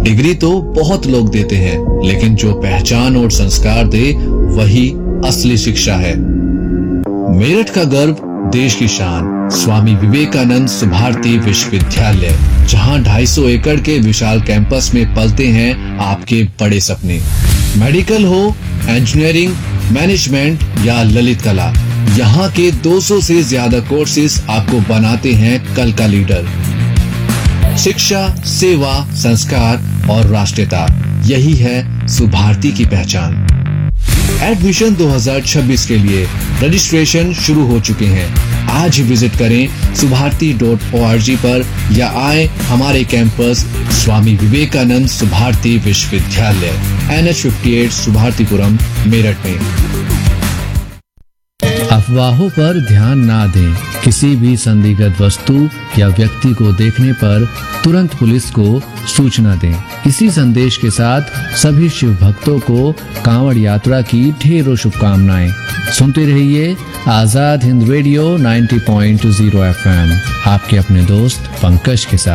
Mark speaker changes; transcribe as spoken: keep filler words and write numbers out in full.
Speaker 1: Degree तो बहुत लोग देते हैं, लेकिन जो पहचान और संस्कार दे वही असली शिक्षा है। मेरठ का गर्व, देश की शान, स्वामी विवेकानंद सुभारती विश्वविद्यालय, जहां ढाई सौ एकड़ के विशाल कैंपस में पलते हैं आपके बड़े सपने। मेडिकल हो, इंजीनियरिंग, मैनेजमेंट या ललित कला, यहाँ के दो सौ से ज्यादा कोर्सेज आपको बनाते हैं कल का लीडर। शिक्षा, सेवा, संस्कार और राष्ट्रीयता, यही है सुभारती की पहचान। एडमिशन दो हज़ार छब्बीस के लिए रजिस्ट्रेशन शुरू हो चुके हैं। आज ही विजिट करें Subharti dot O R G पर या आए हमारे कैंपस स्वामी विवेकानंद सुभारती विश्वविद्यालय, एन एच अट्ठावन, सुभारतीपुरम, मेरठ में। अफवाहों पर ध्यान ना दें। किसी भी संदिग्ध वस्तु या व्यक्ति को देखने पर तुरंत पुलिस को सूचना दें। इसी संदेश के साथ सभी शिव भक्तों को कांवड़ यात्रा की ढेरों शुभकामनाएं। सुनते रहिए आजाद हिंद रेडियो नब्बे पॉइंट शून्य एफ एम, आपके अपने दोस्त पंकज के साथ।